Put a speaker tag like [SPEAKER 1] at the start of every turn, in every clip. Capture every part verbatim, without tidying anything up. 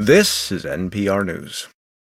[SPEAKER 1] This is N P R News.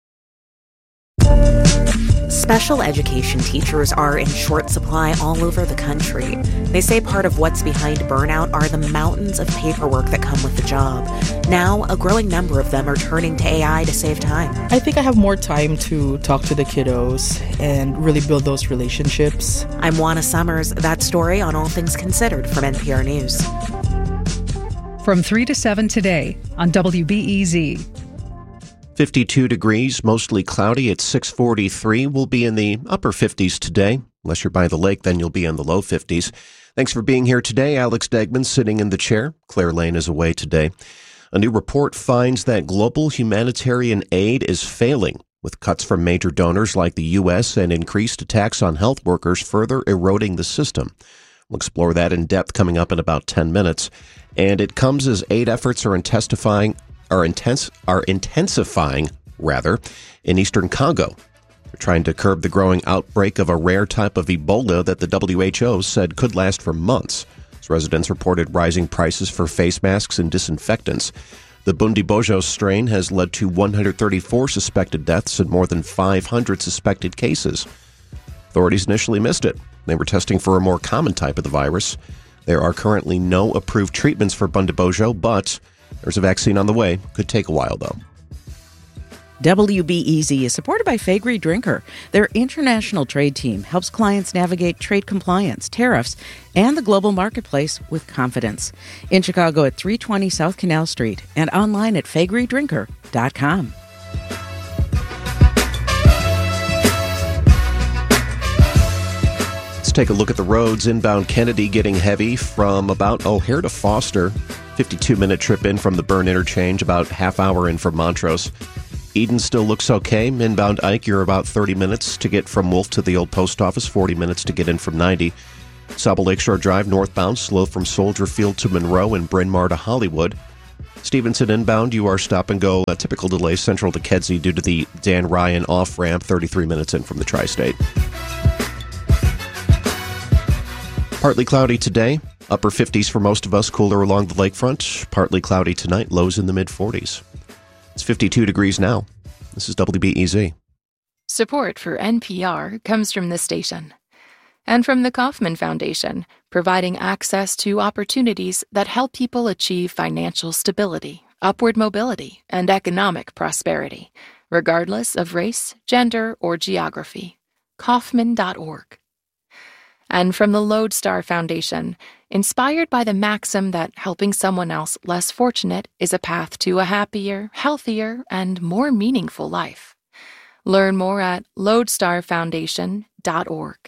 [SPEAKER 2] Special education teachers are in short supply all over the country. They say part of what's behind burnout are the mountains of paperwork that come with the job. Now, a growing number of them are turning to A I to save time.
[SPEAKER 3] I think I have more time to talk to the kiddos and really build those relationships.
[SPEAKER 2] I'm Juana Summers. That story on All Things Considered from N P R News.
[SPEAKER 4] From three to seven today on W B E Z.
[SPEAKER 5] fifty-two degrees, mostly cloudy at six forty-three. We'll be in the upper fifties today. Unless you're by the lake, then you'll be in the low fifties. Thanks for being here today. Alex Degman sitting in the chair. Claire Lane is away today. A new report finds that global humanitarian aid is failing, with cuts from major donors like the U S and increased attacks on health workers further eroding the system. We'll explore that in depth coming up in about ten minutes. And it comes as aid efforts are intensifying, are intense, are intensifying, rather, in eastern Congo. They're trying to curb the growing outbreak of a rare type of Ebola that the W H O said could last for months. As residents reported rising prices for face masks and disinfectants. The Bundibugyo strain has led to one hundred thirty-four suspected deaths and more than five hundred suspected cases. Authorities initially missed it. They were testing for a more common type of the virus. There are currently no approved treatments for Bundibugyo, but there's a vaccine on the way. Could take a while, though.
[SPEAKER 6] W B E Z is supported by Faegre Drinker. Their international trade team helps clients navigate trade compliance, tariffs, and the global marketplace with confidence. In Chicago at three twenty South Canal Street and online at faegre drinker dot com.
[SPEAKER 5] Take a look at the roads. Inbound Kennedy getting heavy from about O'Hare to Foster. fifty-two minute trip in from the Byrne interchange, about half hour in from Montrose. Eden still looks okay. Inbound Ike, you're about thirty minutes to get from Wolf to the old post office, forty minutes to get in from ninety. Sauble Lakeshore Drive northbound, slow from Soldier Field to Monroe and Bryn Mawr to Hollywood. Stevenson inbound, you are stop and go. A typical delay central to Kedzie due to the Dan Ryan off-ramp, thirty-three minutes in from the Tri-State. Partly cloudy today, upper fifties for most of us, cooler along the lakefront. Partly cloudy tonight, lows in the mid-forties. It's fifty-two degrees now. This is W B E Z.
[SPEAKER 7] Support for N P R comes from this station and from the Kauffman Foundation, providing access to opportunities that help people achieve financial stability, upward mobility, and economic prosperity, regardless of race, gender, or geography. Kauffman dot org. And from the Lodestar Foundation, inspired by the maxim that helping someone else less fortunate is a path to a happier, healthier, and more meaningful life. Learn more at lodestar foundation dot org.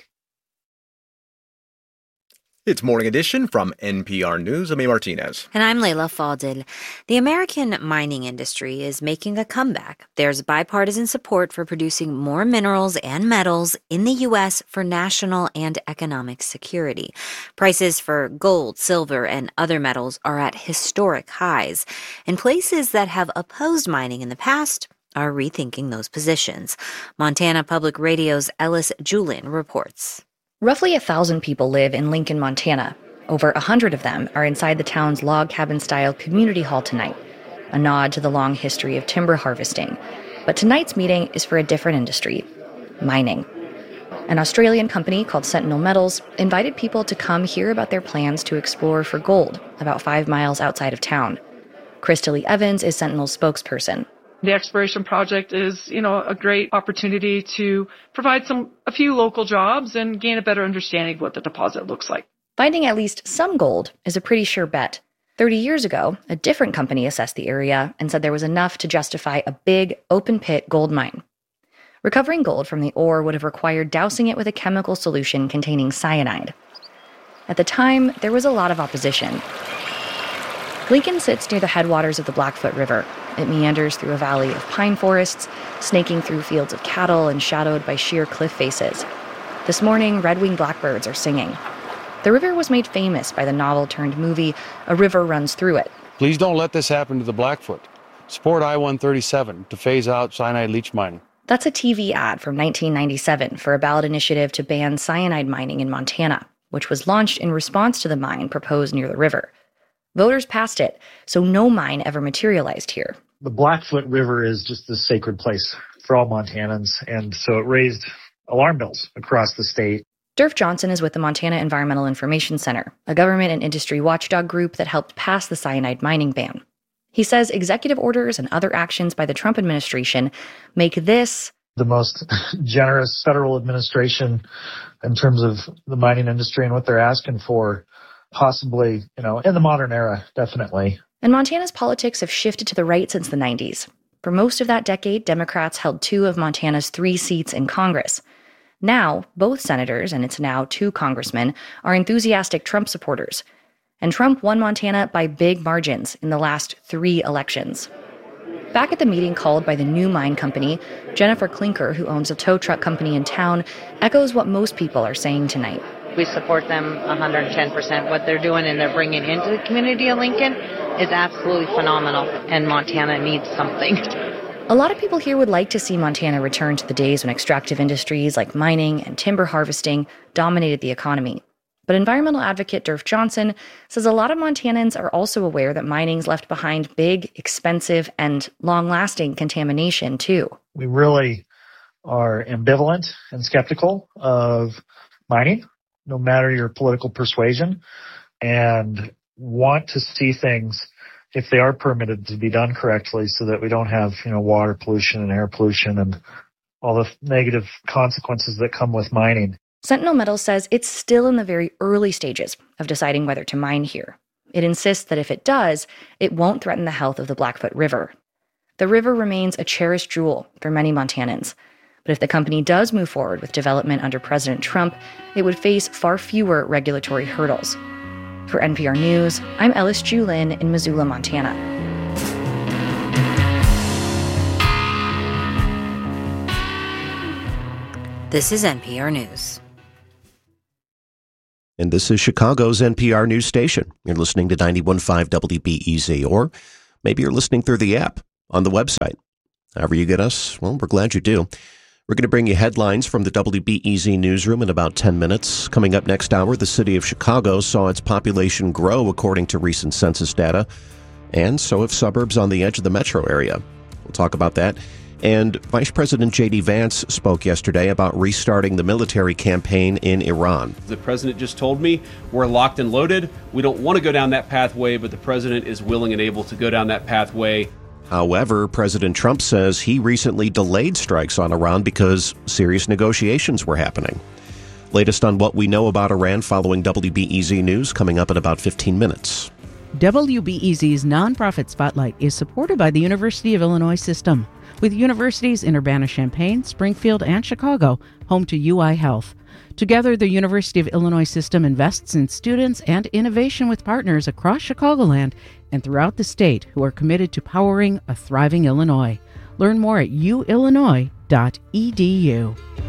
[SPEAKER 1] It's Morning Edition from N P R News. I'm A. Martinez.
[SPEAKER 8] And I'm Layla Faldil. The American mining industry is making a comeback. There's bipartisan support for producing more minerals and metals in the U S for national and economic security. Prices for gold, silver, and other metals are at historic highs. And places that have opposed mining in the past are rethinking those positions. Montana Public Radio's Ellis Julin reports.
[SPEAKER 9] Roughly a thousand people live in Lincoln, Montana. Over a hundred of them are inside the town's log cabin-style community hall tonight, a nod to the long history of timber harvesting. But tonight's meeting is for a different industry, mining. An Australian company called Sentinel Metals invited people to come hear about their plans to explore for gold about five miles outside of town. Krista Lee Evans is Sentinel's spokesperson.
[SPEAKER 10] The exploration project is, you know, a great opportunity to provide some a few local jobs and gain a better understanding of what the deposit looks like.
[SPEAKER 9] Finding at least some gold is a pretty sure bet. Thirty years ago, a different company assessed the area and said there was enough to justify a big, open-pit gold mine. Recovering gold from the ore would have required dousing it with a chemical solution containing cyanide. At the time, there was a lot of opposition. Lincoln sits near the headwaters of the Blackfoot River. It meanders through a valley of pine forests, snaking through fields of cattle and shadowed by sheer cliff faces. This morning, red-winged blackbirds are singing. The river was made famous by the novel-turned-movie A River Runs Through It.
[SPEAKER 11] Please don't let this happen to the Blackfoot. Support I one thirty-seven to phase out cyanide leach mining.
[SPEAKER 9] That's a T V ad from nineteen ninety-seven for a ballot initiative to ban cyanide mining in Montana, which was launched in response to the mine proposed near the river. Voters passed it, so no mine ever materialized here.
[SPEAKER 12] The Blackfoot River is just this sacred place for all Montanans, and so it raised alarm bells across the state.
[SPEAKER 9] Durf Johnson is with the Montana Environmental Information Center, a government and industry watchdog group that helped pass the cyanide mining ban. He says executive orders and other actions by the Trump administration make this
[SPEAKER 12] the most generous federal administration in terms of the mining industry and what they're asking for, possibly, you know, in the modern era, definitely.
[SPEAKER 9] And Montana's politics have shifted to the right since the nineties. For most of that decade, Democrats held two of Montana's three seats in Congress. Now, both senators, and it's now two congressmen, are enthusiastic Trump supporters. And Trump won Montana by big margins in the last three elections. Back at the meeting called by the new mine company, Jennifer Klinker, who owns a tow truck company in town, echoes what most people are saying tonight.
[SPEAKER 13] We support them one hundred ten percent. What they're doing and they're bringing into the community of Lincoln is absolutely phenomenal, and Montana needs something.
[SPEAKER 9] A lot of people here would like to see Montana return to the days when extractive industries like mining and timber harvesting dominated the economy. But environmental advocate Durf Johnson says a lot of Montanans are also aware that mining's left behind big, expensive, and long-lasting contamination, too.
[SPEAKER 12] We really are ambivalent and skeptical of mining, no matter your political persuasion, and want to see things, if they are permitted, to be done correctly so that we don't have, you know, water pollution and air pollution and all the negative consequences that come with mining.
[SPEAKER 9] Sentinel Metals says it's still in the very early stages of deciding whether to mine here. It insists that if it does, it won't threaten the health of the Blackfoot River. The river remains a cherished jewel for many Montanans. But if the company does move forward with development under President Trump, it would face far fewer regulatory hurdles. For N P R News, I'm Ellis Julin in Missoula, Montana.
[SPEAKER 8] This is N P R News.
[SPEAKER 5] And this is Chicago's N P R News Station. You're listening to ninety-one point five W B E Z, or maybe you're listening through the app on the website. However you get us, well, we're glad you do. We're going to bring you headlines from the W B E Z newsroom in about ten minutes. Coming up next hour, the city of Chicago saw its population grow according to recent census data, and so have suburbs on the edge of the metro area. We'll talk about that. And Vice President J D Vance spoke yesterday about restarting the military campaign in Iran.
[SPEAKER 14] The president just told me we're locked and loaded. We don't want to go down that pathway, but the president is willing and able to go down that pathway.
[SPEAKER 5] However, President Trump says he recently delayed strikes on Iran because serious negotiations were happening. Latest on what we know about Iran following W B E Z News coming up in about fifteen minutes.
[SPEAKER 6] W B E Z's nonprofit spotlight is supported by the University of Illinois System, with universities in Urbana-Champaign, Springfield, and Chicago, home to U I Health. Together, the University of Illinois System invests in students and innovation with partners across Chicagoland and throughout the state who are committed to powering a thriving Illinois. Learn more at u illinois dot e d u.